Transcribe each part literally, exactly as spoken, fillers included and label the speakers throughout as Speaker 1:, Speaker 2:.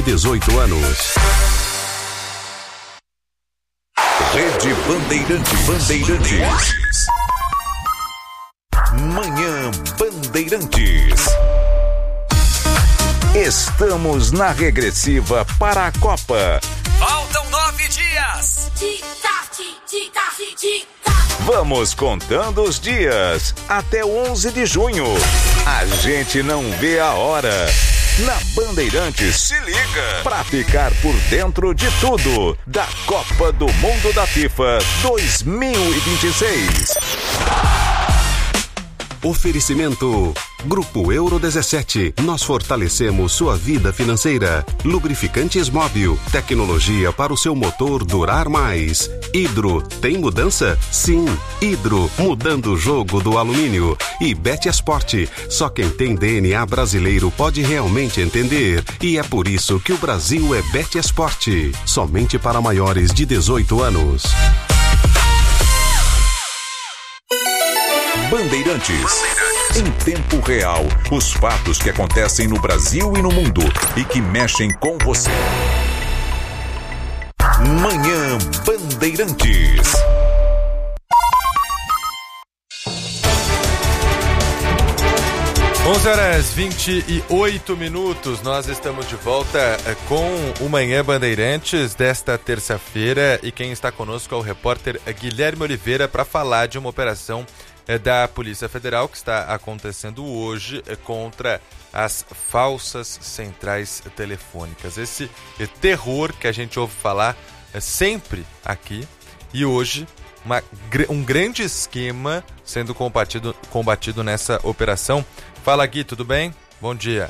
Speaker 1: dezoito anos.
Speaker 2: Rede Bandeirantes. Bandeirantes. Manhã Bandeirantes. Estamos na regressiva para a Copa.
Speaker 3: Faltam nove dias.
Speaker 2: Vamos contando os dias até o onze de junho. A gente não vê a hora. Na Bandeirantes, se liga pra ficar por dentro de tudo da Copa do Mundo da FIFA dois mil e vinte e seis.
Speaker 1: Oferecimento Grupo Euro dezessete. Nós fortalecemos sua vida financeira. Lubrificantes Móbil. Tecnologia para o seu motor durar mais. Hidro. Tem mudança? Sim. Hidro. Mudando o jogo do alumínio. E Bet Esporte. Só quem tem D N A brasileiro pode realmente entender. E é por isso que o Brasil é Bet Esporte. Somente para maiores de dezoito anos.
Speaker 2: Bandeirantes. Em tempo real, os fatos que acontecem no Brasil e no mundo e que mexem com você. Manhã Bandeirantes.
Speaker 4: onze horas e vinte e oito minutos, nós estamos de volta com o Manhã Bandeirantes desta terça-feira e quem está conosco é o repórter Guilherme Oliveira para falar de uma operação da Polícia Federal que está acontecendo hoje contra as falsas centrais telefônicas. Esse terror que a gente ouve falar sempre aqui e hoje uma, um grande esquema sendo combatido, combatido nessa operação. Fala, Gui, tudo bem? Bom dia.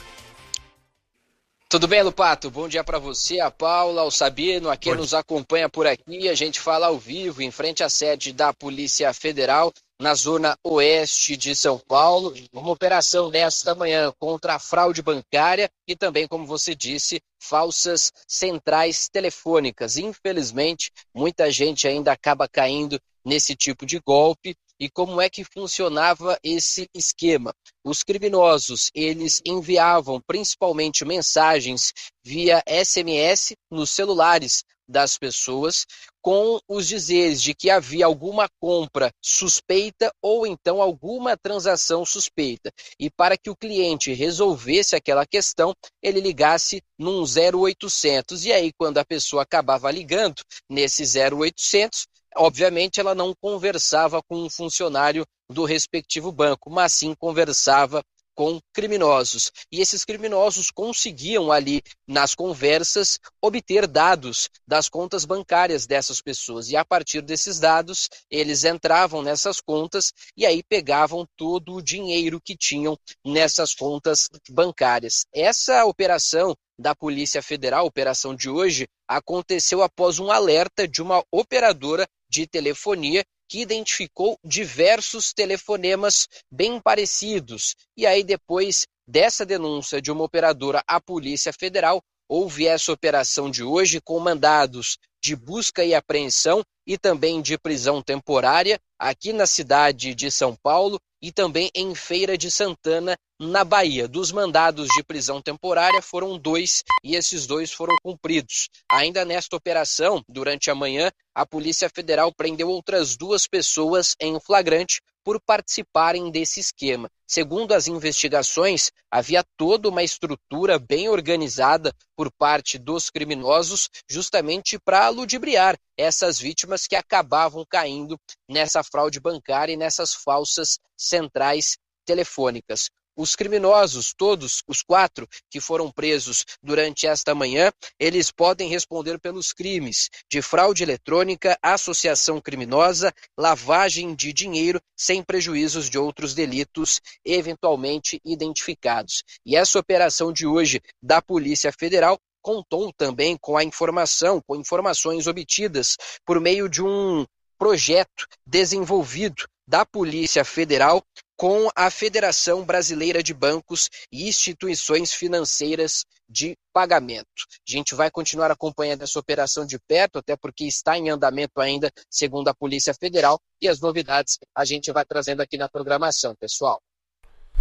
Speaker 5: Tudo bem, Lupato? Bom dia para você, a Paula, o Sabino, a quem nos acompanha por aqui. A gente fala ao vivo, em frente à sede da Polícia Federal, na zona oeste de São Paulo. Uma operação nesta manhã contra a fraude bancária e também, como você disse, falsas centrais telefônicas. Infelizmente, muita gente ainda acaba caindo nesse tipo de golpe. E como é que funcionava esse esquema? Os criminosos, eles enviavam principalmente mensagens via S M S nos celulares das pessoas com os dizeres de que havia alguma compra suspeita ou então alguma transação suspeita. E para que o cliente resolvesse aquela questão, ele ligasse num zero oitocentos. E aí, quando a pessoa acabava ligando nesse zero oitocentos, obviamente ela não conversava com um funcionário do respectivo banco, mas sim conversava com criminosos. E esses criminosos conseguiam ali, nas conversas, obter dados das contas bancárias dessas pessoas. E a partir desses dados, eles entravam nessas contas e aí pegavam todo o dinheiro que tinham nessas contas bancárias. Essa operação da Polícia Federal, a operação de hoje, aconteceu após um alerta de uma operadora de telefonia que identificou diversos telefonemas bem parecidos. E aí, depois dessa denúncia de uma operadora à Polícia Federal, houve essa operação de hoje com mandados de busca e apreensão e também de prisão temporária aqui na cidade de São Paulo e também em Feira de Santana, na Bahia. Dos mandados de prisão temporária foram dois e esses dois foram cumpridos. Ainda nesta operação, durante a manhã, a Polícia Federal prendeu outras duas pessoas em flagrante por participarem desse esquema. Segundo as investigações, havia toda uma estrutura bem organizada por parte dos criminosos justamente para ludibriar essas vítimas que acabavam caindo nessa fraude bancária e nessas falsas centrais telefônicas. Os criminosos, todos os quatro que foram presos durante esta manhã, eles podem responder pelos crimes de fraude eletrônica, associação criminosa, lavagem de dinheiro, sem prejuízos de outros delitos eventualmente identificados. E essa operação de hoje da Polícia Federal contou também com a informação, com informações obtidas por meio de um projeto desenvolvido da Polícia Federal com a Federação Brasileira de Bancos e Instituições Financeiras de Pagamento. A gente vai continuar acompanhando essa operação de perto, até porque está em andamento ainda, segundo a Polícia Federal, e as novidades a gente vai trazendo aqui na programação, pessoal.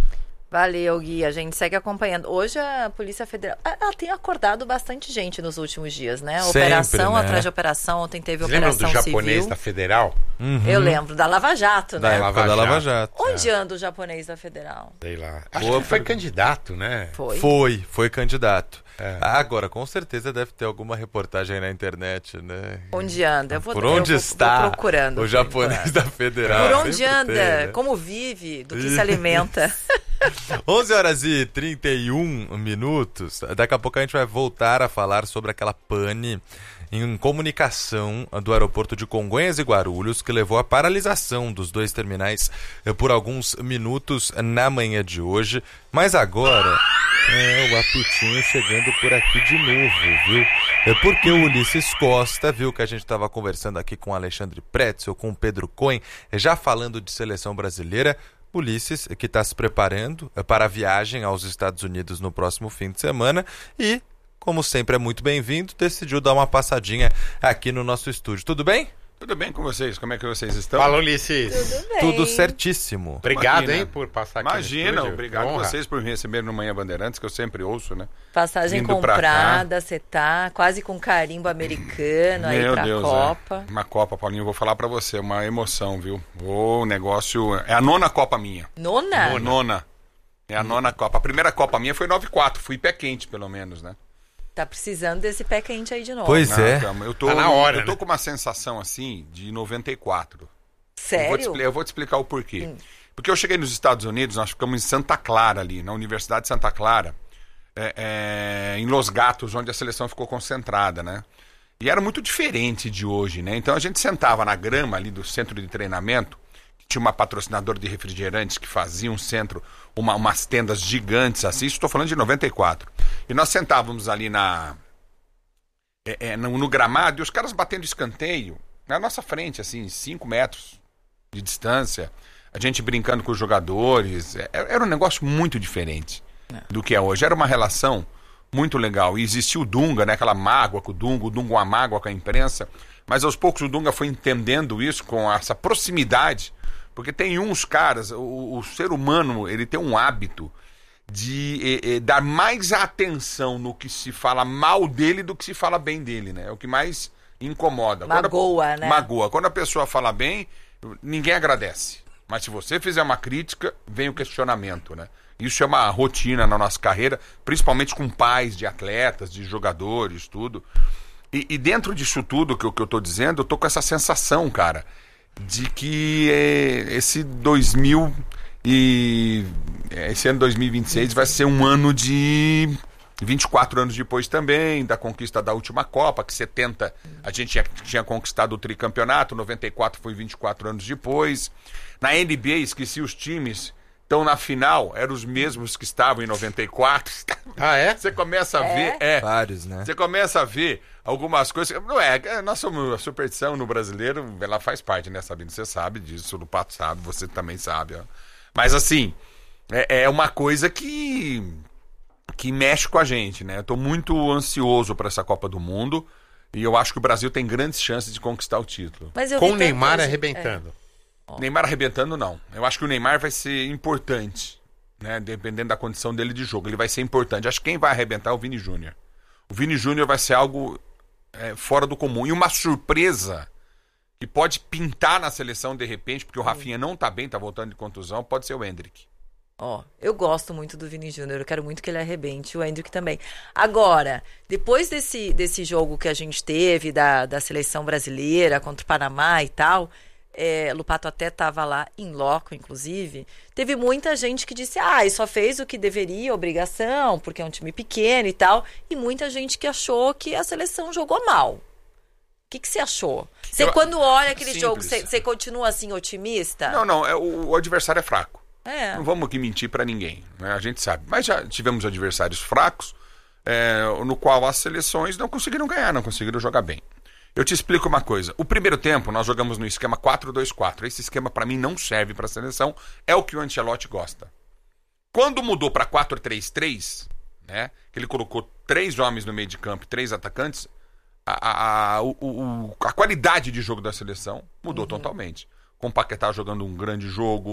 Speaker 6: Valeu, Gui. A gente segue acompanhando. Hoje a Polícia Federal... Ela tem acordado bastante gente nos últimos dias, né?
Speaker 4: Sempre,
Speaker 6: operação
Speaker 4: né?
Speaker 6: atrás de operação. Ontem teve
Speaker 7: Você
Speaker 6: operação
Speaker 7: lembra do japonês
Speaker 6: civil.
Speaker 7: da Federal?
Speaker 4: Uhum.
Speaker 6: Eu lembro. Da Lava Jato,
Speaker 4: Da
Speaker 6: né?
Speaker 4: época
Speaker 7: Lava
Speaker 4: da Lava
Speaker 7: Jato.
Speaker 4: Jato.
Speaker 6: Onde anda o japonês da Federal?
Speaker 7: Sei lá. Acho
Speaker 4: Boa
Speaker 7: que foi
Speaker 4: pergunta.
Speaker 7: candidato, né?
Speaker 6: Foi.
Speaker 4: Foi, foi candidato.
Speaker 7: É.
Speaker 4: Agora, com certeza deve ter alguma reportagem aí na internet, né?
Speaker 6: Onde anda? Eu vou,
Speaker 4: Por
Speaker 6: eu
Speaker 4: onde
Speaker 6: vou-
Speaker 4: está
Speaker 6: vou procurando.
Speaker 4: o
Speaker 6: por
Speaker 4: japonês
Speaker 6: enquanto.
Speaker 4: da Federal?
Speaker 6: Por onde
Speaker 4: Sempre
Speaker 6: anda?
Speaker 4: tem, né?
Speaker 6: Como vive? Do que se alimenta?
Speaker 4: onze horas e trinta e um minutos. Daqui a pouco a gente vai voltar a falar sobre aquela pane em comunicação do aeroporto de Congonhas e Guarulhos, que levou à paralisação dos dois terminais eh, por alguns minutos na manhã de hoje. Mas agora é o apitinho chegando por aqui de novo, viu? É porque o Ulisses Costa, viu, que a gente estava conversando aqui com o Alexandre Pretzel, com o Pedro Cohen, já falando de seleção brasileira. Ulisses, que está se preparando para a viagem aos Estados Unidos no próximo fim de semana e, como sempre é muito bem-vindo, decidiu dar uma passadinha aqui no nosso estúdio. Tudo bem?
Speaker 8: Tudo bem com vocês? Como é que vocês estão?
Speaker 7: Fala, Ulisses.
Speaker 6: Tudo bem.
Speaker 4: Tudo certíssimo.
Speaker 7: Obrigado,
Speaker 8: Imagina.
Speaker 7: hein, por passar aqui no
Speaker 8: Imagina,
Speaker 7: estúdio.
Speaker 8: obrigado
Speaker 7: Honra.
Speaker 8: vocês por me receber no Manhã Bandeirantes, que eu sempre ouço, né?
Speaker 6: Passagem
Speaker 8: Vindo pra
Speaker 6: comprada, você tá quase com carimbo americano aí
Speaker 8: Meu
Speaker 6: pra
Speaker 8: Deus,
Speaker 6: Copa.
Speaker 8: é. Uma Copa, Paulinho, eu vou falar pra você, uma emoção, viu? O negócio... É a nona Copa minha.
Speaker 6: Nona?
Speaker 8: Nona. É a nona Copa. A primeira Copa minha foi nove a quatro, fui pé quente, pelo menos, né?
Speaker 6: Tá precisando desse pé quente aí de novo.
Speaker 4: Pois
Speaker 8: Não,
Speaker 4: é.
Speaker 8: calma, eu tô,
Speaker 7: Tá na hora,
Speaker 8: eu tô
Speaker 7: né?
Speaker 8: com uma sensação, assim, de noventa e quatro. Eu vou, te,
Speaker 6: Sério?
Speaker 8: expli- eu vou te explicar o porquê. Porque eu cheguei nos Estados Unidos, nós ficamos em Santa Clara ali, na Universidade de Santa Clara, é, é, em Los Gatos, onde a seleção ficou concentrada, né? E era muito diferente de hoje, né? Então a gente sentava na grama ali do centro de treinamento, que tinha uma patrocinadora de refrigerantes que fazia um centro, uma, umas tendas gigantes assim, isso estou falando de noventa e quatro. E nós sentávamos ali na... É, é, no, no gramado, e os caras batendo escanteio na nossa frente, assim, cinco metros de distância, a gente brincando com os jogadores. É, era um negócio muito diferente do que é hoje. Era uma relação muito legal. E existia o Dunga, né? Aquela mágoa com o Dunga, o Dunga uma mágoa com a imprensa. Mas aos poucos o Dunga foi entendendo isso com essa proximidade, porque tem uns caras, o, o ser humano, ele tem um hábito de eh, eh, dar mais atenção no que se fala mal dele do que se fala bem dele, né? É o que mais incomoda. Quando a-
Speaker 6: Magoa, né?
Speaker 8: Magoa. Quando a pessoa fala bem, ninguém agradece. Mas se você fizer uma crítica, vem o questionamento, né? Isso é uma rotina na nossa carreira, principalmente com pais de atletas, de jogadores, tudo. E, e dentro disso tudo que eu, que eu tô dizendo, eu tô com essa sensação, cara, de que eh, esse dois mil e esse ano dois mil e vinte e seis vai ser um ano de vinte e quatro anos depois também da conquista da última Copa, que setenta a gente tinha, tinha conquistado o tricampeonato, noventa e quatro foi vinte e quatro anos depois. Na N B A, esqueci os times, estão na final, eram os mesmos que estavam em noventa e quatro.
Speaker 7: Ah, é?
Speaker 8: Você começa a
Speaker 6: É?
Speaker 8: ver, é,
Speaker 4: Vários, né?
Speaker 8: você começa a ver algumas coisas. Não é, é, nós somos a superstição no brasileiro, ela faz parte, né, Sabino? Você sabe disso, o Pato sabe, você também sabe. Ó. Mas assim, é, é uma coisa que que mexe com a gente, né? Eu tô muito ansioso para essa Copa do Mundo e eu acho que o Brasil tem grandes chances de conquistar o título.
Speaker 6: Mas eu
Speaker 7: Com
Speaker 6: vi
Speaker 7: o Neymar
Speaker 6: tantas-
Speaker 7: arrebentando.
Speaker 8: Neymar arrebentando, não. Eu acho que o Neymar vai ser importante, né? Dependendo da condição dele de jogo. Ele vai ser importante. Acho que quem vai arrebentar é o Vini Júnior. O Vini Júnior vai ser algo é, fora do comum. E uma surpresa que pode pintar na seleção de repente, porque o Rafinha não tá bem, tá voltando de contusão, pode ser o Endrick.
Speaker 6: Ó, eu gosto muito do Vini Júnior, eu quero muito que ele arrebente, o Endrick também. Agora, depois desse, desse jogo que a gente teve da, da seleção brasileira contra o Panamá e tal, é, Lupato até estava lá em loco, inclusive, teve muita gente que disse, ah, ele só fez o que deveria, obrigação, porque é um time pequeno e tal, e muita gente que achou que a seleção jogou mal. O que, que você achou? Você,
Speaker 8: Eu-
Speaker 6: quando olha aquele
Speaker 8: Simples.
Speaker 6: jogo, você, você continua assim otimista?
Speaker 8: Não, não, é, o, o adversário é fraco.
Speaker 6: É.
Speaker 8: Não vamos aqui mentir pra ninguém, né? A gente sabe. Mas já tivemos adversários fracos, é, no qual as seleções não conseguiram ganhar, não conseguiram jogar bem. Eu te explico uma coisa. O primeiro tempo nós jogamos no esquema quatro dois quatro. Esse esquema pra mim não serve pra seleção, é o que o Ancelotti gosta. Quando mudou pra quatro três três, né, que ele colocou três homens no meio de campo, três atacantes, a, a, a, o, o, a qualidade de jogo da seleção mudou totalmente. Com o Paquetá jogando um grande jogo,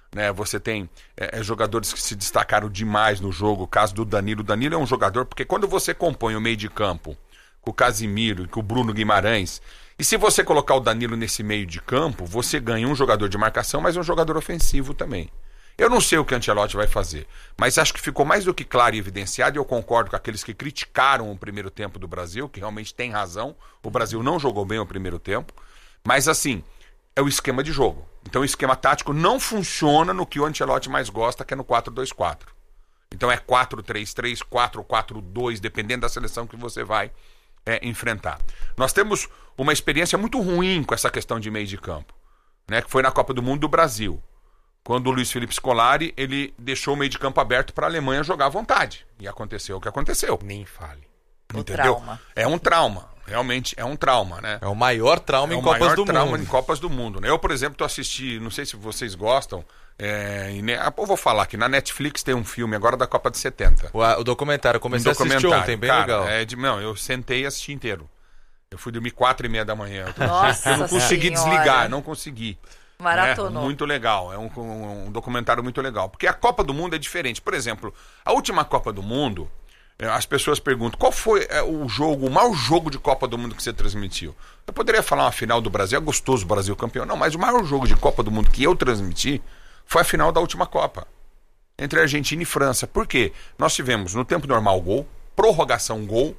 Speaker 8: né? Você tem é, jogadores que se destacaram demais no jogo, o caso do Danilo. O Danilo é um jogador, porque quando você compõe o meio de campo com o Casimiro e com o Bruno Guimarães, e se você colocar o Danilo nesse meio de campo, você ganha um jogador de marcação, mas um jogador ofensivo também. Eu não sei o que o Ancelotti vai fazer, mas acho que ficou mais do que claro e evidenciado, e eu concordo com aqueles que criticaram o primeiro tempo do Brasil, que realmente tem razão, o Brasil não jogou bem o primeiro tempo, mas assim, é o esquema de jogo. Então o esquema tático não funciona no que o Ancelotti mais gosta, que é no quatro dois quatro. Então é quatro três três, quatro quatro dois, dependendo da seleção que você vai é, enfrentar. Nós temos uma experiência muito ruim com essa questão de meio de campo, né, que foi na Copa do Mundo do Brasil. Quando o Luiz Felipe Scolari, ele deixou o meio de campo aberto para a Alemanha jogar à vontade. E aconteceu o que aconteceu.
Speaker 7: Nem fale.
Speaker 6: O
Speaker 8: Entendeu?
Speaker 6: trauma.
Speaker 8: É um trauma. Realmente é um trauma, né?
Speaker 4: É o maior trauma
Speaker 8: É
Speaker 4: em
Speaker 8: o
Speaker 4: Copas
Speaker 8: maior
Speaker 4: do
Speaker 8: trauma
Speaker 4: Mundo.
Speaker 8: em Copas do Mundo, né? Eu, por exemplo, tô assistindo, não sei se vocês gostam, é, e, né, eu vou falar que na Netflix tem um filme agora da Copa de setenta.
Speaker 4: O, o documentário, eu comecei
Speaker 8: Um
Speaker 4: a assistir
Speaker 8: documentário,
Speaker 4: ontem, bem
Speaker 8: cara,
Speaker 4: legal.
Speaker 8: É de, não, eu sentei e assisti inteiro. Eu fui dormir quatro e meia da manhã.
Speaker 6: Nossa
Speaker 8: Eu não consegui
Speaker 6: Senhora.
Speaker 8: desligar, não consegui.
Speaker 6: Maratonou.
Speaker 8: É, muito legal, é um, um, um documentário muito legal. Porque a Copa do Mundo é diferente. Por exemplo, a última Copa do Mundo, é, as pessoas perguntam, qual foi é, o jogo, o maior jogo de Copa do Mundo que você transmitiu? Eu poderia falar uma final do Brasil, é gostoso o Brasil campeão. Não, mas o maior jogo de Copa do Mundo que eu transmiti foi a final da última Copa. Entre Argentina e França. Por quê? Nós tivemos, no tempo normal, gol, prorrogação, gol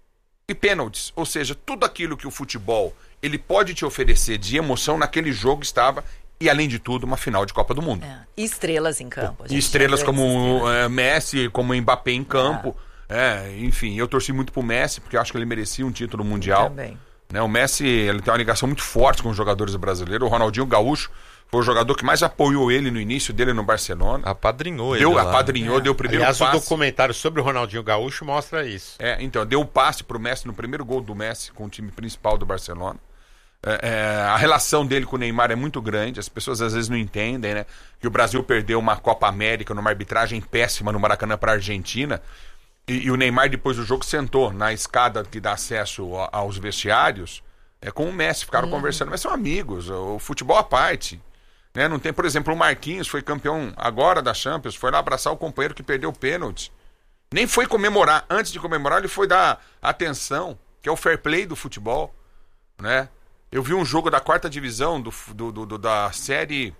Speaker 8: e pênaltis. Ou seja, tudo aquilo que o futebol ele pode te oferecer de emoção naquele jogo estava, e além de tudo, uma final de Copa do Mundo.
Speaker 6: É. E estrelas em campo. a
Speaker 8: E
Speaker 6: gente
Speaker 8: estrelas
Speaker 6: tinha
Speaker 8: como
Speaker 6: grandes
Speaker 8: é, Messi, como Mbappé em campo. É, enfim, eu torci muito pro Messi, porque eu acho que ele merecia um título mundial.
Speaker 6: Também.
Speaker 8: Né, o Messi ele tem uma ligação muito forte com os jogadores brasileiros. O Ronaldinho Gaúcho foi o jogador que mais apoiou ele no início dele no Barcelona.
Speaker 4: Apadrinhou ele
Speaker 8: Deu,
Speaker 4: lá.
Speaker 8: apadrinhou,
Speaker 6: É.
Speaker 8: deu o primeiro
Speaker 7: Aliás,
Speaker 8: passe.
Speaker 7: o documentário sobre o Ronaldinho Gaúcho mostra isso.
Speaker 8: É, então, deu o passe pro Messi no primeiro gol do Messi com o time principal do Barcelona. É, é, a relação dele com o Neymar é muito grande, as pessoas às vezes não entendem, né? Que o Brasil perdeu uma Copa América numa arbitragem péssima no Maracanã para a Argentina, e, e o Neymar depois do jogo sentou na escada que dá acesso a, aos vestiários é, com o Messi, ficaram conversando, mas são amigos, o, o futebol à parte. Né? Não tem, por exemplo, o Marquinhos foi campeão agora da Champions, foi lá abraçar o companheiro que perdeu o pênalti. Nem foi comemorar, antes de comemorar ele foi dar atenção, que é o fair play do futebol, né? Eu vi um jogo da quarta divisão do, do, do, da série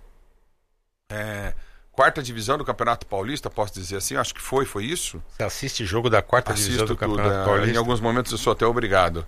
Speaker 8: é, quarta divisão do Campeonato Paulista, posso dizer assim, acho que foi, foi isso?
Speaker 7: Você assiste jogo da quarta divisão
Speaker 8: Assisto
Speaker 7: do Campeonato
Speaker 8: tudo, é,
Speaker 7: Paulista?
Speaker 8: em alguns momentos eu sou até obrigado.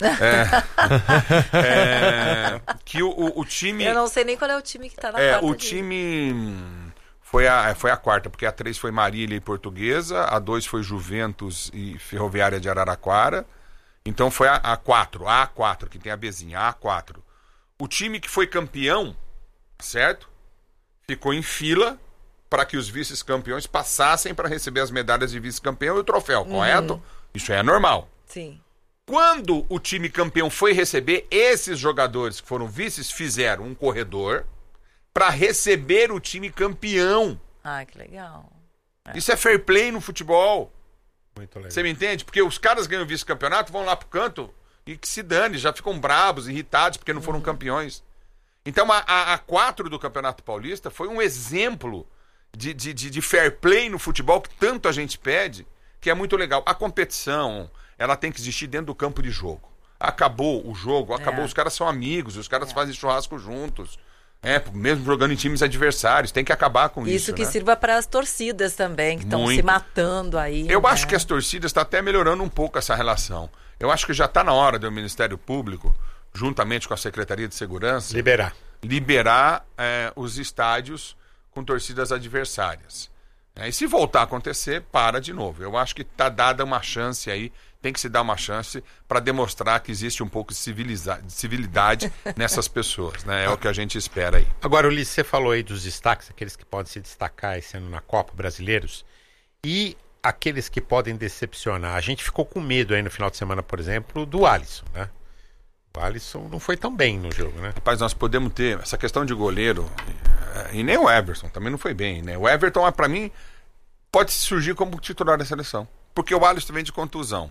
Speaker 8: É, é, que o, o, o time...
Speaker 6: Eu não sei nem qual é o time que tá na
Speaker 8: É,
Speaker 6: quarta
Speaker 8: o
Speaker 6: divisão.
Speaker 8: time foi a, foi a quarta, porque a três foi Marília e Portuguesa, a dois foi Juventus e Ferroviária de Araraquara. Então foi a, a quatro, a A4, que tem a Bzinha, a A4. O time que foi campeão, certo? Ficou em fila para que os vice-campeões passassem para receber as medalhas de vice-campeão e o troféu, correto? Isso é normal.
Speaker 6: Sim.
Speaker 8: Quando o time campeão foi receber, esses jogadores que foram vices fizeram um corredor para receber o time campeão.
Speaker 6: Ah, que legal.
Speaker 8: Isso é fair play no futebol.
Speaker 7: Muito legal.
Speaker 8: Você me entende? Porque os caras ganham o vice-campeonato, vão lá pro canto e que se dane, já ficam bravos, irritados porque não foram
Speaker 6: Uhum.
Speaker 8: campeões. Então a, a, a quatro do Campeonato Paulista foi um exemplo de, de, de, de fair play no futebol que tanto a gente pede, que é muito legal. A competição, ela tem que existir dentro do campo de jogo. Acabou o jogo, acabou,
Speaker 6: É.
Speaker 8: os caras são amigos, os caras
Speaker 6: É.
Speaker 8: fazem churrasco juntos. É, mesmo jogando em times adversários, tem que acabar com isso.
Speaker 6: Isso que
Speaker 8: né?
Speaker 6: sirva para as torcidas também, que estão
Speaker 8: Muito.
Speaker 6: se matando aí.
Speaker 8: Eu
Speaker 6: né?
Speaker 8: acho que as torcidas estão até melhorando um pouco essa relação. Eu acho que já está na hora do Ministério Público, juntamente com a Secretaria de Segurança,
Speaker 7: Liberar.
Speaker 8: liberar é, os estádios com torcidas adversárias. É, e se voltar a acontecer, para de novo. Eu acho que está dada uma chance aí, tem que se dar uma chance para demonstrar que existe um pouco de, civiliza- de civilidade nessas pessoas. Né? É o que a gente espera aí.
Speaker 7: Agora, Ulisses, você falou aí dos destaques, aqueles que podem se destacar esse ano na Copa, brasileiros, e aqueles que podem decepcionar. A gente ficou com medo aí no final de semana, por exemplo, do Alisson, né? O Alisson não foi tão bem no jogo, né?
Speaker 8: Rapaz, nós podemos ter essa questão de goleiro, e nem o Everton também não foi bem, né? O Everton, para mim, pode surgir como titular da seleção, porque o Alisson vem de contusão.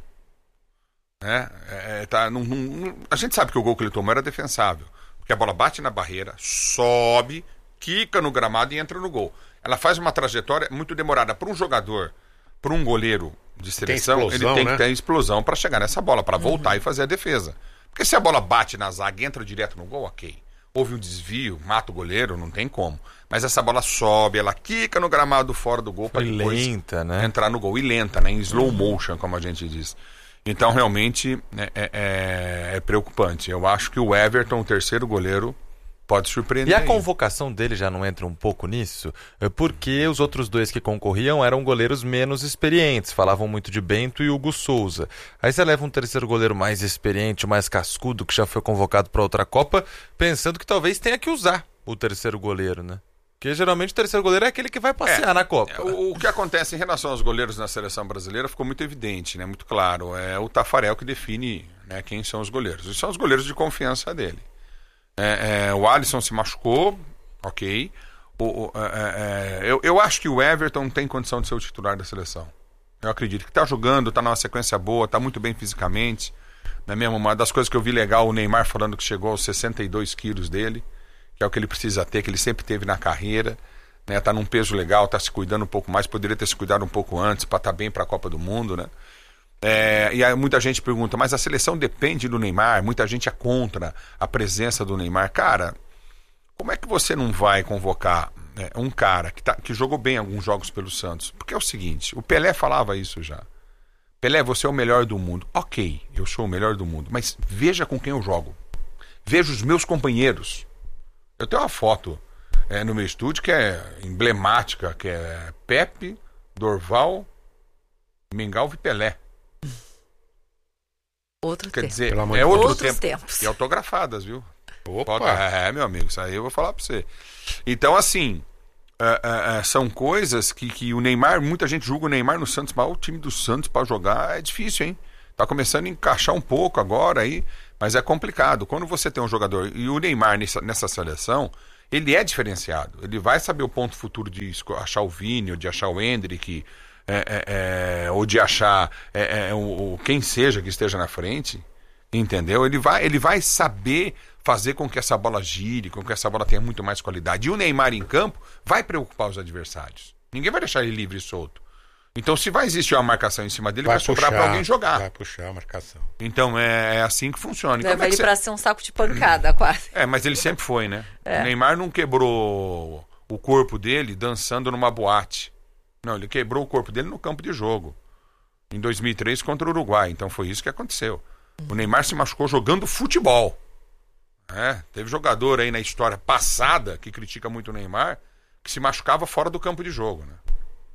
Speaker 8: Né? É, tá, não, não, a gente sabe que o gol que ele tomou era defensável, porque a bola bate na barreira, sobe, quica no gramado e entra no gol. Ela faz uma trajetória muito demorada. Para um jogador, para um goleiro de seleção, tem explosão, ele tem né? que ter explosão para chegar nessa bola, para voltar uhum. e fazer a defesa. Porque se a bola bate na zaga e entra direto no gol, ok. Houve um desvio, mata o goleiro, não tem como. Mas essa bola sobe, ela quica no gramado fora do gol para depois
Speaker 4: lenta, né?
Speaker 8: entrar no gol. E lenta, né? Em slow motion, como a gente diz. Então, realmente, é, é, é preocupante. Eu acho que o Everton, o terceiro goleiro, pode surpreender.
Speaker 4: E a
Speaker 8: aí.
Speaker 4: convocação dele já não entra um pouco nisso? Porque os outros dois que concorriam eram goleiros menos experientes, falavam muito de Bento e Hugo Souza. Aí você leva um terceiro goleiro mais experiente, mais cascudo, que já foi convocado para outra Copa, pensando que talvez tenha que usar o terceiro goleiro, né? Porque geralmente o terceiro goleiro é aquele que vai passear é, na Copa.
Speaker 8: O, o que acontece em relação aos goleiros na seleção brasileira ficou muito evidente, né? Muito claro. É o Tafarel que define, né, quem são os goleiros. E são os goleiros de confiança dele. É, é, o Alisson se machucou, ok. O, o, é, é, eu, eu acho que o Everton tem condição de ser o titular da seleção. Eu acredito que está jogando, está numa sequência boa, está muito bem fisicamente. Não é mesmo? Uma das coisas que eu vi legal, o Neymar falando que chegou aos sessenta e dois quilos dele, que é o que ele precisa ter, que ele sempre teve na carreira. Né? Tá num peso legal, está se cuidando um pouco mais, poderia ter se cuidado um pouco antes para estar tá bem para a Copa do Mundo, né? É, e aí muita gente pergunta, mas a seleção depende do Neymar? Muita gente é contra a presença do Neymar. Cara, como é que você não vai convocar né, um cara que, tá, que jogou bem alguns jogos pelo Santos? Porque é o seguinte, o Pelé falava isso já. Pelé, você é o melhor do mundo. Ok, eu sou o melhor do mundo, mas veja com quem eu jogo. Veja os meus companheiros. Eu tenho uma foto é, no meu estúdio que é emblemática, que é Pepe, Dorval, Mengalvo e Pelé.
Speaker 6: Outro
Speaker 8: Quer
Speaker 6: tempo.
Speaker 8: dizer, é outro
Speaker 6: Outros
Speaker 8: tempo.
Speaker 6: tempos.
Speaker 8: E autografadas, viu?
Speaker 7: Opa!
Speaker 8: Pode... É, meu amigo, isso aí eu vou falar pra você. Então, assim, uh, uh, uh, são coisas que, que o Neymar, muita gente julga o Neymar no Santos, mas o time do Santos pra jogar é difícil, hein? Tá começando a encaixar um pouco agora aí, mas é complicado. Quando você tem um jogador, e o Neymar nessa, nessa seleção, ele é diferenciado. Ele vai saber o ponto futuro de achar o Vini, ou de achar o Endrick, É, é, é, ou de achar é, é, o, quem seja que esteja na frente, entendeu? Ele vai, ele vai saber fazer com que essa bola gire, com que essa bola tenha muito mais qualidade. E o Neymar em campo vai preocupar os adversários. Ninguém vai deixar ele livre e solto. Então, se vai existir uma marcação em cima dele, vai, vai sobrar para alguém jogar.
Speaker 7: Vai puxar a marcação.
Speaker 8: Então, é, é assim que funciona.
Speaker 6: Leva
Speaker 8: é
Speaker 6: ele
Speaker 8: você...
Speaker 6: para ser um saco de pancada, quase.
Speaker 8: É, mas ele sempre foi, né?
Speaker 6: É.
Speaker 8: O Neymar não quebrou o corpo dele dançando numa boate. Não, ele quebrou o corpo dele no campo de jogo. Em dois mil e três contra o Uruguai. Então foi isso que aconteceu. O Neymar se machucou jogando futebol. É, teve jogador aí na história passada que critica muito o Neymar, que se machucava fora do campo de jogo, né?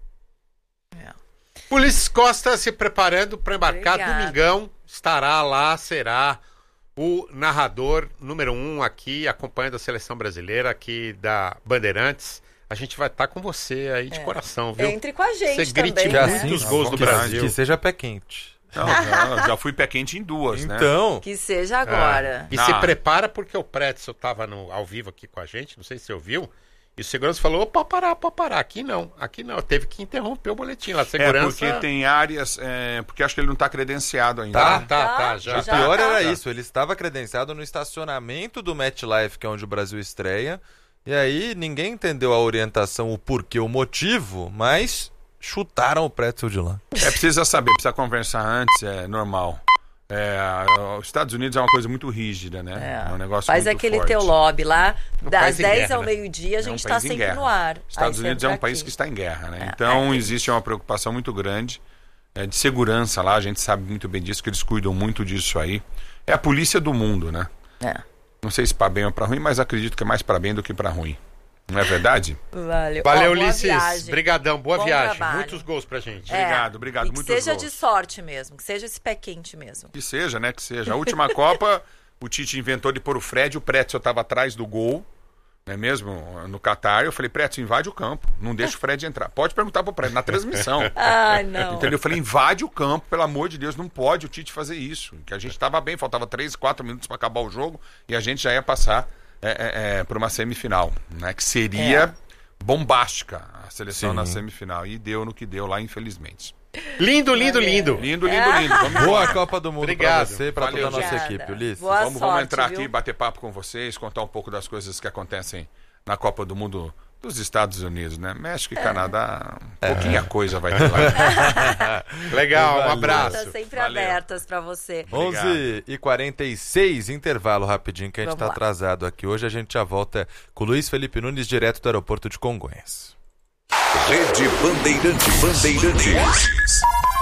Speaker 7: É. Ulisses Costa se preparando para embarcar.
Speaker 6: Obrigada.
Speaker 7: Domingão. Estará lá, será o narrador número um aqui, acompanhando a seleção brasileira aqui da Bandeirantes. A gente vai estar com você aí de é. coração, viu?
Speaker 6: Entre com a gente
Speaker 7: você grite
Speaker 6: também, né?
Speaker 7: muitos gols do
Speaker 4: que,
Speaker 7: Brasil.
Speaker 4: Que seja pé quente.
Speaker 8: Não, não, já fui pé quente em duas, né?
Speaker 4: Então.
Speaker 6: Que seja agora.
Speaker 7: Ah, e
Speaker 8: ah.
Speaker 7: se prepara porque o Pretzel estava ao vivo aqui com a gente, não sei se você ouviu, e o segurança falou, pode parar, pode parar. Aqui não, aqui não. Teve que interromper o boletim lá. Segurança...
Speaker 8: É, porque tem áreas... É, porque acho que ele não está credenciado ainda.
Speaker 7: Tá,
Speaker 8: né?
Speaker 7: tá, tá. Já.
Speaker 4: O pior
Speaker 6: tá.
Speaker 4: era isso, ele estava credenciado no estacionamento do MetLife, que é onde o Brasil estreia, e aí ninguém entendeu a orientação, o porquê, o motivo, mas chutaram o Pretzel de lá.
Speaker 8: É, precisa saber, precisa conversar antes, é normal. É, os Estados Unidos é uma coisa muito rígida, né?
Speaker 6: É.
Speaker 8: É um negócio
Speaker 6: Faz
Speaker 8: muito
Speaker 6: aquele
Speaker 8: forte.
Speaker 6: teu lobby lá,
Speaker 7: Um
Speaker 6: das
Speaker 7: país em
Speaker 6: dez
Speaker 7: guerra,
Speaker 6: ao
Speaker 7: né?
Speaker 6: meio-dia, a
Speaker 8: É um
Speaker 6: gente está
Speaker 8: país em
Speaker 6: sempre
Speaker 8: guerra.
Speaker 6: no ar.
Speaker 8: Estados
Speaker 6: Aí
Speaker 8: Unidos é um
Speaker 6: sempre
Speaker 8: país
Speaker 6: aqui.
Speaker 8: que está em guerra, né?
Speaker 6: É,
Speaker 8: Então
Speaker 6: aí-
Speaker 8: existe uma preocupação muito grande é, de segurança lá, a gente sabe muito bem disso, que eles cuidam muito disso aí. É a polícia do mundo, né?
Speaker 6: É.
Speaker 8: Não sei se para bem ou para ruim, mas acredito que é mais para bem do que para ruim. Não é verdade?
Speaker 6: Valeu.
Speaker 7: Valeu,
Speaker 6: Ó, boa
Speaker 7: Ulisses.
Speaker 6: viagem.
Speaker 7: Brigadão, boa
Speaker 6: Bom
Speaker 7: viagem.
Speaker 6: trabalho.
Speaker 7: Muitos gols pra gente.
Speaker 6: É,
Speaker 8: Obrigado, obrigado.
Speaker 6: E que
Speaker 8: Muitos
Speaker 6: seja
Speaker 8: gols.
Speaker 6: de sorte mesmo, que seja esse pé quente mesmo.
Speaker 8: Que seja, né? Que seja. A última Copa, o Tite inventou de pôr o Fred, o Pretzel estava atrás do gol, não é mesmo? No Catar. Eu falei, Pretzel, invade o campo. Não deixa o Fred entrar. Pode perguntar pro Pretzel, na transmissão.
Speaker 6: Ai, não.
Speaker 8: Entendeu? Eu falei, invade o campo, pelo amor de Deus, não pode o Tite fazer isso. Que a gente estava bem, faltava três, quatro minutos para acabar o jogo e a gente já ia passar é, é, é, para uma semifinal, né? Que seria
Speaker 6: É.
Speaker 8: bombástica a seleção
Speaker 4: Sim.
Speaker 8: na semifinal. E deu no que deu lá, infelizmente.
Speaker 7: Lindo, lindo,
Speaker 6: Valeu.
Speaker 7: lindo.
Speaker 8: Lindo, lindo, lindo. Vamos
Speaker 4: Boa
Speaker 8: embora.
Speaker 4: Copa do Mundo
Speaker 7: Obrigado.
Speaker 4: pra você e pra
Speaker 8: Valeu,
Speaker 4: toda a nossa
Speaker 6: Obrigada.
Speaker 4: equipe, Ulisses.
Speaker 6: Boa
Speaker 8: Vamos, vamos
Speaker 6: sorte,
Speaker 8: entrar
Speaker 6: viu?
Speaker 8: aqui, bater papo com vocês, contar um pouco das coisas que acontecem na Copa do Mundo dos Estados Unidos, né? México e é. Canadá, é. pouquinha coisa vai ter lá.
Speaker 7: Legal, um abraço.
Speaker 6: Portas sempre Valeu. abertas para você.
Speaker 4: onze e quarenta e seis, intervalo rapidinho que a gente está atrasado aqui. Hoje a gente já volta com o Luiz Felipe Nunes, direto do aeroporto de Congonhas.
Speaker 2: Rede Bandeirantes. Bandeirantes.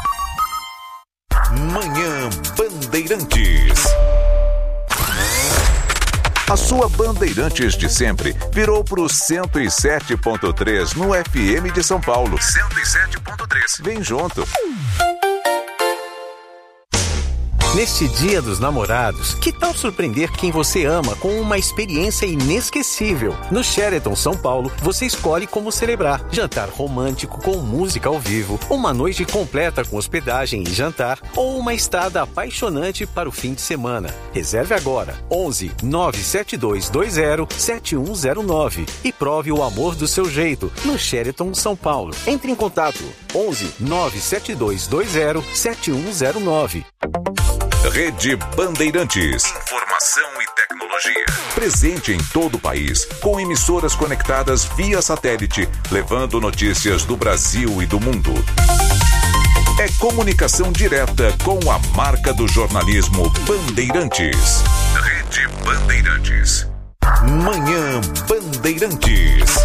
Speaker 2: Manhã Bandeirantes. A sua Bandeirantes de sempre virou pro cento e sete ponto três no F M de São Paulo. cento e sete ponto três. Vem junto.
Speaker 9: Neste Dia dos Namorados, que tal surpreender quem você ama com uma experiência inesquecível? No Sheraton São Paulo, você escolhe como celebrar. Jantar romântico com música ao vivo, uma noite completa com hospedagem e jantar, ou uma estada apaixonante para o fim de semana. Reserve agora, onze nove sete dois dois zero sete um zero nove e prove o amor do seu jeito no Sheraton São Paulo. Entre em contato, onze nove sete dois dois zero sete um zero nove.
Speaker 2: Rede Bandeirantes. Informação e tecnologia. Presente em todo o país, com emissoras conectadas via satélite, levando notícias do Brasil e do mundo. É comunicação direta com a marca do jornalismo Bandeirantes. Rede Bandeirantes. Manhã Bandeirantes.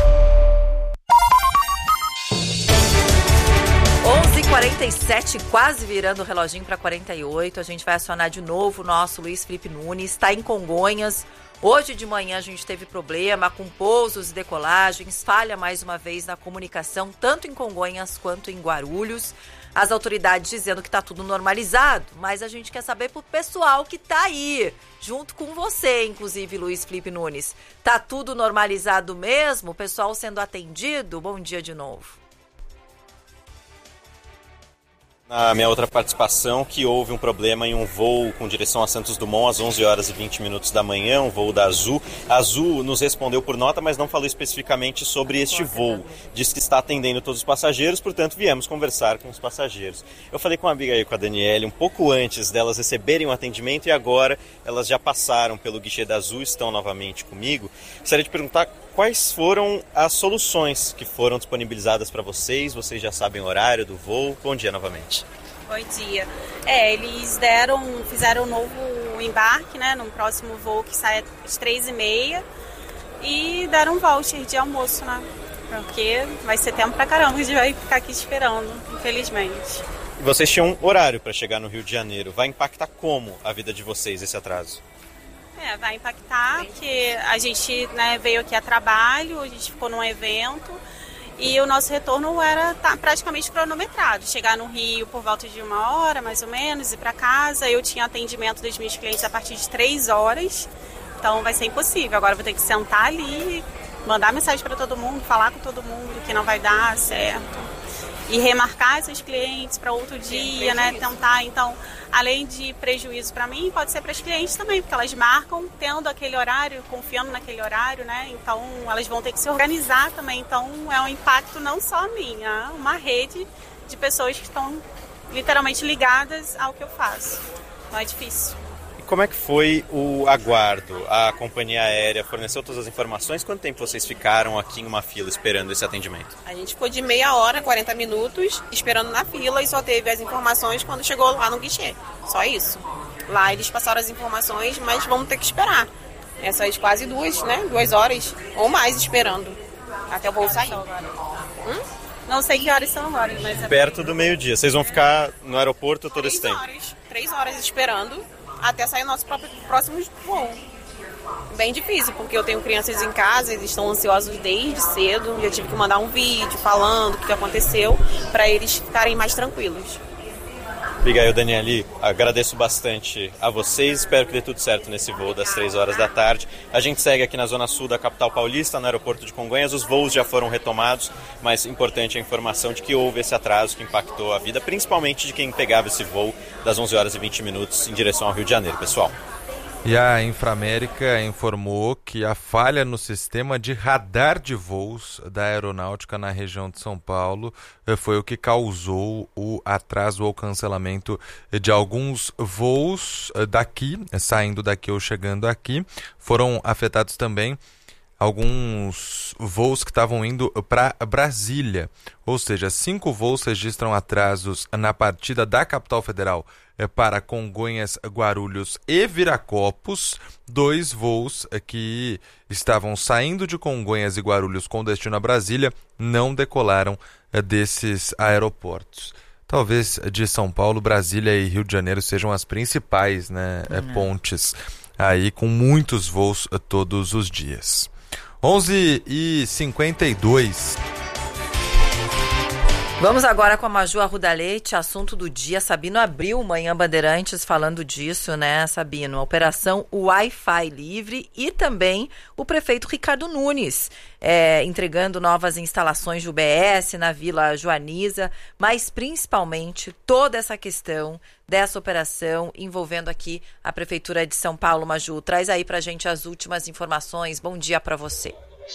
Speaker 6: onze e quarenta e sete, quase virando o reloginho para quarenta e oito. A gente vai acionar de novo o nosso Luiz Felipe Nunes. Está em Congonhas. Hoje de manhã a gente teve problema com pousos e decolagens. Falha mais uma vez na comunicação, tanto em Congonhas quanto em Guarulhos. As autoridades dizendo que está tudo normalizado, mas a gente quer saber pro pessoal que está aí, junto com você, inclusive, Luiz Felipe Nunes. Tá tudo normalizado mesmo? O pessoal sendo atendido? Bom dia de novo.
Speaker 10: Na minha outra participação, que houve um problema em um voo com direção a Santos Dumont às onze horas e vinte minutos da manhã, um voo da Azul. A Azul nos respondeu por nota, mas não falou especificamente sobre este voo. Diz que está atendendo todos os passageiros, portanto viemos conversar com os passageiros. Eu falei com a Abigail e com a Daniele um pouco antes delas receberem o atendimento e agora elas já passaram pelo guichê da Azul, estão novamente comigo. Gostaria de perguntar quais foram as soluções que foram disponibilizadas para vocês. Vocês já sabem o horário do voo. Bom dia novamente.
Speaker 11: Bom dia. É, eles deram, fizeram um novo embarque, né, num próximo voo que sai às três e meia e deram um voucher de almoço, né, porque vai ser tempo pra caramba, a gente vai ficar aqui esperando, infelizmente.
Speaker 10: Vocês tinham um horário para chegar no Rio de Janeiro. Vai impactar como a vida de vocês esse atraso?
Speaker 11: É, vai impactar, porque a gente, né, veio aqui a trabalho, a gente ficou num evento e o nosso retorno era tá, praticamente cronometrado. Chegar no Rio por volta de uma hora, mais ou menos, ir para casa. Eu tinha atendimento dos meus clientes a partir de três horas, então vai ser impossível. Agora eu vou ter que sentar ali, mandar mensagem para todo mundo, falar com todo mundo que não vai dar certo. E remarcar esses clientes para outro dia, né? Tentar, então, além de prejuízo para mim, pode ser para as clientes também, porque elas marcam tendo aquele horário, confiando naquele horário, né? Então, elas vão ter que se organizar também. Então, é um impacto não só a mim, é uma rede de pessoas que estão literalmente ligadas ao que eu faço. Então, é difícil.
Speaker 10: Como é que foi o aguardo? A companhia aérea forneceu todas as informações? Quanto tempo vocês ficaram aqui em uma fila esperando esse atendimento?
Speaker 12: A gente ficou de meia hora, quarenta minutos, esperando na fila e só teve as informações quando chegou lá no guichê. Só isso. Lá eles passaram as informações, mas vamos ter que esperar. Essas quase duas, né? Duas horas ou mais esperando até o voo sair.
Speaker 11: Hum? Não sei que horas são agora, mas... É
Speaker 10: perto do meio-dia. Vocês vão ficar no aeroporto todo esse tempo?
Speaker 12: Horas, três horas esperando até sair o nosso próprio, próximo voo. Bem difícil, porque eu tenho crianças em casa, eles estão ansiosos desde cedo. Já tive que mandar um vídeo falando o que aconteceu, para eles ficarem mais tranquilos.
Speaker 10: Abigail, Daniele, agradeço bastante a vocês. Espero que dê tudo certo nesse voo das três horas da tarde. A gente segue aqui na zona sul da capital paulista, no aeroporto de Congonhas. Os voos já foram retomados, mas importante a informação de que houve esse atraso que impactou a vida, principalmente de quem pegava esse voo das onze horas e vinte minutos em direção ao Rio de Janeiro, pessoal.
Speaker 4: E a Inframérica informou que a falha no sistema de radar de voos da aeronáutica na região de São Paulo foi o que causou o atraso ou cancelamento de alguns voos daqui, saindo daqui ou chegando aqui. Foram afetados também alguns voos que estavam indo para Brasília. Ou seja, cinco voos registram atrasos na partida da capital federal para Congonhas, Guarulhos e Viracopos. Dois voos que estavam saindo de Congonhas e Guarulhos com destino a Brasília não decolaram desses aeroportos. Talvez de São Paulo, Brasília e Rio de Janeiro sejam as principais, né, uhum. pontes aí com muitos voos todos os dias. onze e cinquenta e dois.
Speaker 6: Vamos agora com a Maju Arruda Leite, assunto do dia. Sabino abriu Manhã Bandeirantes falando disso, né, Sabino? A operação Wi-Fi livre e também o prefeito Ricardo Nunes é, entregando novas instalações de U B S na Vila Joaniza, mas principalmente toda essa questão dessa operação envolvendo aqui a Prefeitura de São Paulo. Maju, traz aí pra gente as últimas informações. Bom dia para você.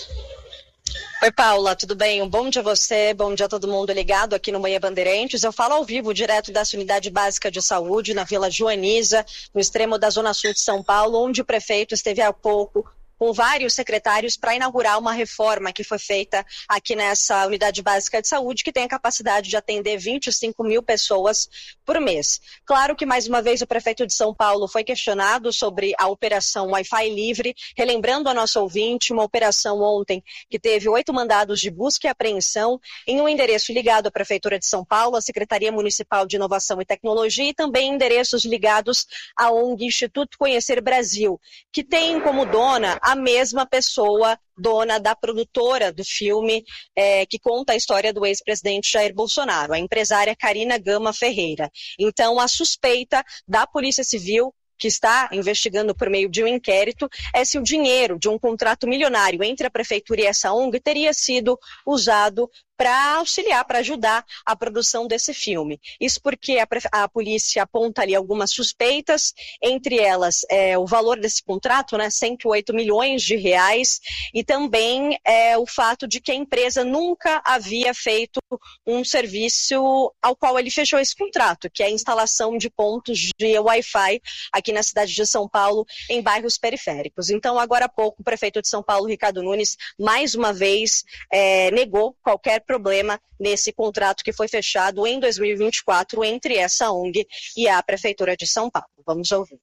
Speaker 13: Oi, Paula, tudo bem? Um bom dia a você, bom dia a todo mundo ligado aqui no Manhã Bandeirantes. Eu falo ao vivo, direto dessa unidade básica de saúde, na Vila Joaniza, no extremo da Zona Sul de São Paulo, onde o prefeito esteve há pouco com vários secretários para inaugurar uma reforma que foi feita aqui nessa unidade básica de saúde, que tem a capacidade de atender vinte e cinco mil pessoas por mês. Claro que, mais uma vez, o prefeito de São Paulo foi questionado sobre a operação Wi-Fi livre, relembrando a nossa ouvinte, uma operação ontem que teve oito mandados de busca e apreensão em um endereço ligado à Prefeitura de São Paulo, à Secretaria Municipal de Inovação e Tecnologia, e também endereços ligados à O N G Instituto Conhecer Brasil, que tem como dona a mesma pessoa, dona da produtora do filme, é, que conta a história do ex-presidente Jair Bolsonaro, a empresária Karina Gama Ferreira. Então, a suspeita da Polícia Civil, que está investigando por meio de um inquérito, é se o dinheiro de um contrato milionário entre a Prefeitura e essa O N G teria sido usado para auxiliar, para ajudar a produção desse filme. Isso porque a, a polícia aponta ali algumas suspeitas, entre elas é, o valor desse contrato, né, cento e oito milhões de reais, e também é, o fato de que a empresa nunca havia feito um serviço ao qual ele fechou esse contrato, que é a instalação de pontos de Wi-Fi aqui na cidade de São Paulo, em bairros periféricos. Então, agora há pouco, o prefeito de São Paulo, Ricardo Nunes, mais uma vez é, negou qualquer problema nesse contrato que foi fechado em dois mil e vinte e quatro entre essa O N G e a Prefeitura de São Paulo. Vamos ouvir.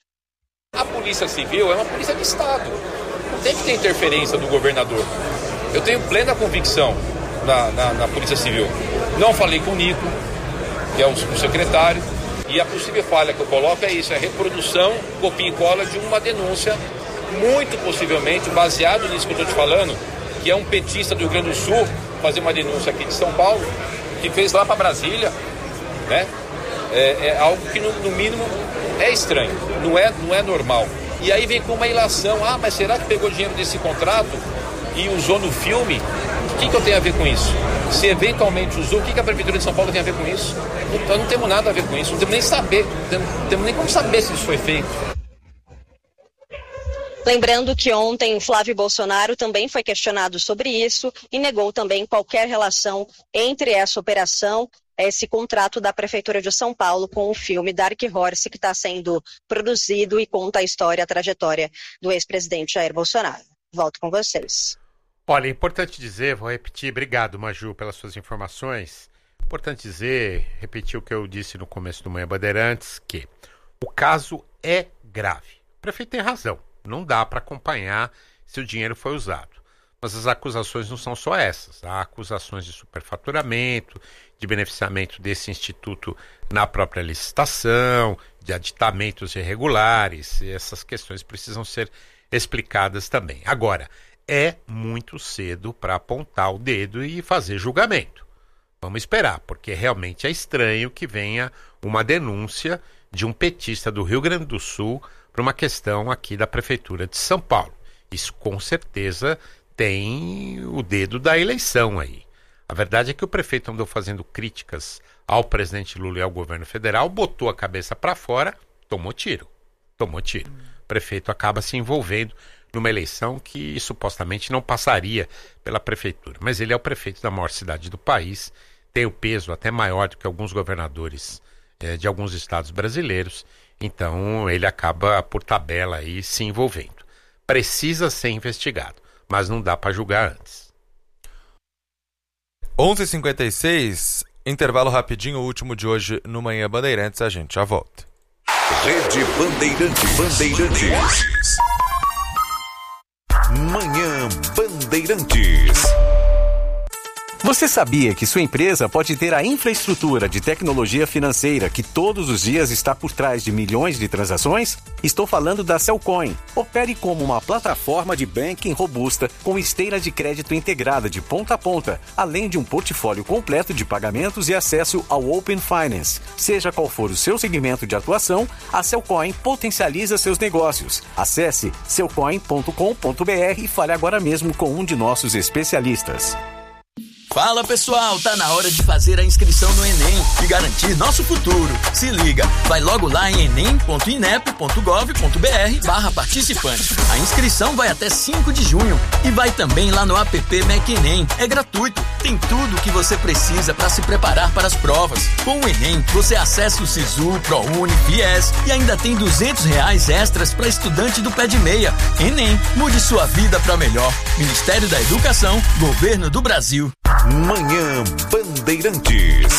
Speaker 14: A Polícia Civil é uma polícia de Estado. Não tem que ter interferência do governador. Eu tenho plena convicção na, na, na Polícia Civil. Não falei com o Nico, que é o, o secretário, e a possível falha que eu coloco é isso, é a reprodução, copia e cola de uma denúncia, muito possivelmente, baseado nisso que eu estou te falando, que é um petista do Rio Grande do Sul, fazer uma denúncia aqui de São Paulo, que fez lá para Brasília, né? É, é algo que, no, no mínimo, é estranho, não é, não é normal. E aí vem com uma ilação, ah, mas será que pegou dinheiro desse contrato e usou no filme? O que, que eu tenho a ver com isso? Se eventualmente usou, o que, que a Prefeitura de São Paulo tem a ver com isso? Então não temos nada a ver com isso, não temos nem saber, não temos nem como saber se isso foi feito.
Speaker 13: Lembrando que ontem Flávio Bolsonaro também foi questionado sobre isso e negou também qualquer relação entre essa operação, esse contrato da Prefeitura de São Paulo com o filme Dark Horse, que está sendo produzido e conta a história, a trajetória do ex-presidente Jair Bolsonaro. Volto com vocês.
Speaker 7: Olha, é importante dizer, vou repetir, obrigado, Maju, pelas suas informações. Importante dizer, repetir o que eu disse no começo do Manhã Bandeirantes, que o caso é grave. O prefeito tem razão. Não dá para acompanhar se o dinheiro foi usado. Mas as acusações não são só essas. Há acusações de superfaturamento, de beneficiamento desse instituto na própria licitação, de aditamentos irregulares. E essas questões precisam ser explicadas também. Agora, é muito cedo para apontar o dedo e fazer julgamento. Vamos esperar, porque realmente é estranho que venha uma denúncia de um petista do Rio Grande do Sul para uma questão aqui da Prefeitura de São Paulo. Isso com certeza tem o dedo da eleição aí. A verdade é que o prefeito andou fazendo críticas ao presidente Lula e ao governo federal, botou a cabeça para fora, tomou tiro. Tomou tiro. O prefeito acaba se envolvendo numa eleição que supostamente não passaria pela prefeitura. Mas ele é o prefeito da maior cidade do país, tem o peso até maior do que alguns governadores eh, de alguns estados brasileiros. Então ele acaba, por tabela, aí, se envolvendo. Precisa ser investigado. mas não dá para julgar antes.
Speaker 4: onze e cinquenta e seis, intervalo rapidinho, o último de hoje no Manhã Bandeirantes, a gente já volta.
Speaker 2: Rede Bandeirantes. Bandeirantes. Manhã Bandeirantes.
Speaker 9: Você sabia que sua empresa pode ter a infraestrutura de tecnologia financeira que todos os dias está por trás de milhões de transações? Estou falando da Cellcoin. Opere como uma plataforma de banking robusta com esteira de crédito integrada de ponta a ponta, além de um portfólio completo de pagamentos e acesso ao Open Finance. Seja qual for o seu segmento de atuação, a Cellcoin potencializa seus negócios. Acesse cellcoin ponto com ponto b r e fale agora mesmo com um de nossos especialistas.
Speaker 15: Fala pessoal, tá na hora de fazer a inscrição no Enem e garantir nosso futuro. Se liga, vai logo lá em enem ponto inep ponto gov ponto br barra participante. A inscrição vai até cinco de junho e vai também lá no app MacEnem. É gratuito, tem tudo o que você precisa para se preparar para as provas. Com o Enem, você acessa o Sisu, ProUni, Fies e ainda tem duzentos reais extras para estudante do pé de meia. Enem, mude sua vida para melhor. Ministério da Educação, Governo do Brasil.
Speaker 2: Manhã Bandeirantes.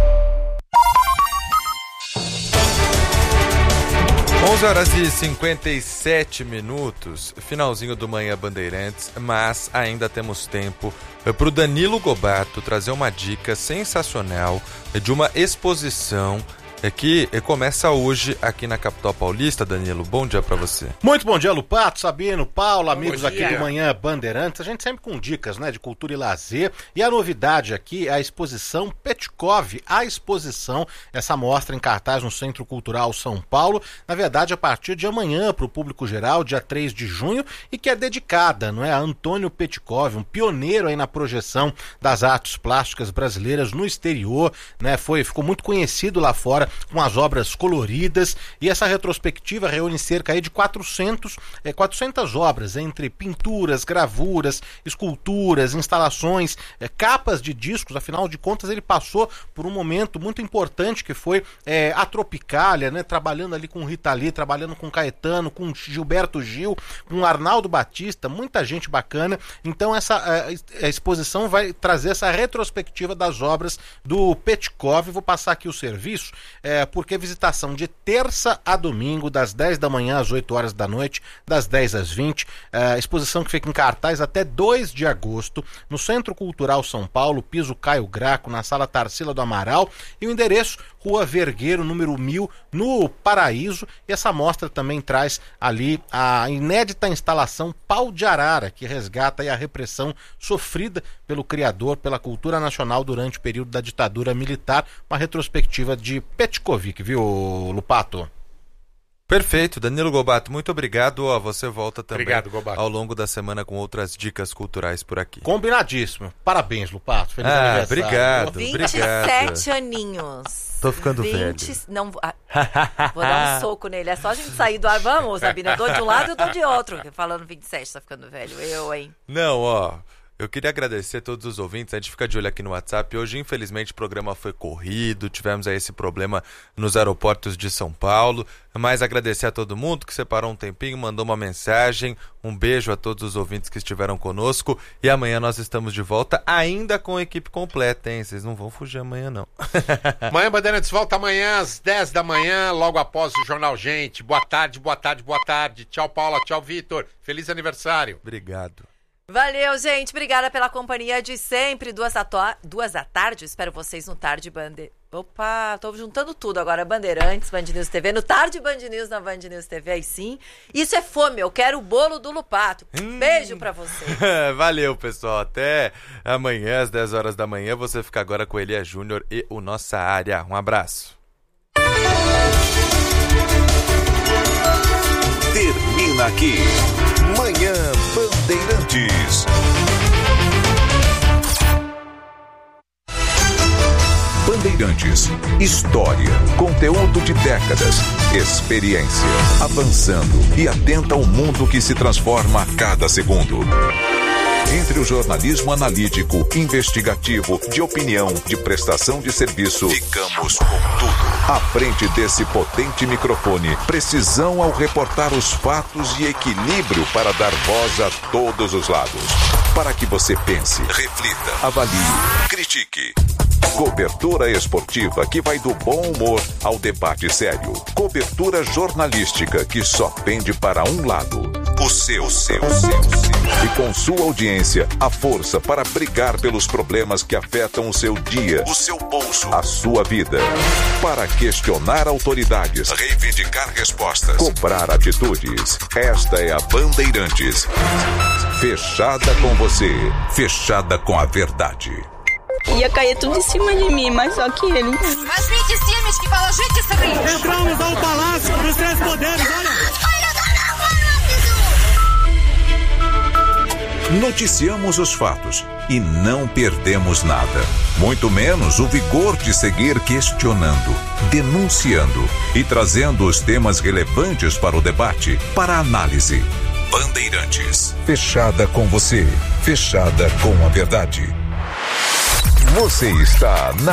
Speaker 4: onze horas e cinquenta e sete minutos, finalzinho do Manhã Bandeirantes, mas ainda temos tempo para o Danilo Gobato trazer uma dica sensacional de uma exposição que começa hoje aqui na capital paulista. Danilo, bom dia pra você.
Speaker 16: Muito bom dia, Lupato, Sabino, Paulo, amigos aqui do Manhã Bandeirantes. A gente sempre com dicas, né, de cultura e lazer. E a novidade aqui é a exposição Petkov, a exposição, essa mostra em cartaz no Centro Cultural São Paulo, na verdade a partir de amanhã para o público geral, dia três de junho, e que é dedicada, não é, a Antônio Petkov, um pioneiro aí na projeção das artes plásticas brasileiras no exterior, né, foi, ficou muito conhecido lá fora com as obras coloridas, e essa retrospectiva reúne cerca aí de quatrocentas obras, entre pinturas, gravuras, esculturas, instalações, é, capas de discos. Afinal de contas ele passou por um momento muito importante que foi é, a Tropicália, né, trabalhando ali com Rita Lee, trabalhando com Caetano, com Gilberto Gil, com Arnaldo Batista, muita gente bacana. Então essa a, a exposição vai trazer essa retrospectiva das obras do Petkov. Vou passar aqui o serviço, É, porque visitação de terça a domingo, das dez da manhã às oito horas da noite, das dez às vinte, é, exposição que fica em cartaz até dois de agosto, no Centro Cultural São Paulo, piso Caio Graco, na Sala Tarsila do Amaral, e o endereço, Rua Vergueiro, número mil, no Paraíso. E essa mostra também traz ali a inédita instalação Pau de Arara, que resgata aí a repressão sofrida pelo criador, pela cultura nacional durante o período da ditadura militar, uma retrospectiva de Petkovic, viu, Lupato?
Speaker 4: Perfeito, Danilo Gobato, muito obrigado. Ó, você volta também
Speaker 7: obrigado, Gobato,
Speaker 4: ao longo da semana com outras dicas culturais por aqui.
Speaker 16: Combinadíssimo. Parabéns, Lupato. Feliz
Speaker 4: ah,
Speaker 16: aniversário.
Speaker 4: Obrigado,
Speaker 6: vinte e
Speaker 4: obrigado.
Speaker 6: sete aninhos.
Speaker 4: Tô ficando
Speaker 6: vinte...
Speaker 4: velho.
Speaker 6: Não, ah, vou dar um soco nele. É só a gente sair do ar. Vamos, Sabina. Eu dou de um lado e eu dou de outro. Falando vinte e sete, tá ficando velho. Eu, hein?
Speaker 4: Não, ó. Eu queria agradecer a todos os ouvintes, a gente fica de olho aqui no WhatsApp. Hoje, infelizmente, o programa foi corrido, tivemos aí esse problema nos aeroportos de São Paulo, mas agradecer a todo mundo que separou um tempinho, mandou uma mensagem, um beijo a todos os ouvintes que estiveram conosco, e amanhã nós estamos de volta, ainda com a equipe completa, hein? Vocês não vão fugir amanhã, não.
Speaker 7: Manhã Bandeirantes volta amanhã às dez da manhã, logo após o Jornal Gente. Boa tarde, boa tarde, boa tarde. Tchau, Paula, tchau, Vitor. Feliz aniversário.
Speaker 4: Obrigado.
Speaker 6: Valeu, gente. Obrigada pela companhia de sempre. Duas, atua... Duas da tarde. Espero vocês no Tarde Bande... Opa, tô juntando tudo agora. Bandeirantes, Band News T V. No Tarde Band News, na Band News T V, aí sim. Isso é fome. Eu quero o bolo do Lupato. Hum. Beijo pra você.
Speaker 4: Valeu, pessoal. Até amanhã, às dez horas da manhã. Você fica agora com Elia Júnior e o Nossa Área. Um abraço.
Speaker 2: Termina aqui. Manhã Bandeirantes. Bandeirantes. História, conteúdo de décadas, experiência, avançando e atenta ao mundo que se transforma a cada segundo. Entre o jornalismo analítico, investigativo, de opinião, de prestação de serviço, ficamos com tudo. À frente desse potente microfone, precisão ao reportar os fatos e equilíbrio para dar voz a todos os lados. Para que você pense, reflita, avalie, critique. Cobertura esportiva que vai do bom humor ao debate sério. Cobertura jornalística que só pende para um lado. O seu, o seu, o seu, o seu. E com sua audiência, a força para brigar pelos problemas que afetam o seu dia, o seu bolso, a sua vida. Para questionar autoridades, reivindicar respostas, cobrar atitudes. Esta é a Bandeirantes. Fechada com você, fechada com a verdade.
Speaker 17: Ia cair tudo em cima de mim, mas só que ele...
Speaker 18: Mas gente times que fala gente sorrindo.
Speaker 19: Entramos ao palácio dos três poderes, olha.
Speaker 2: Noticiamos os fatos e não perdemos nada. Muito menos o vigor de seguir questionando, denunciando e trazendo os temas relevantes para o debate, para a análise. Bandeirantes. Fechada com você, fechada com a verdade. Você está na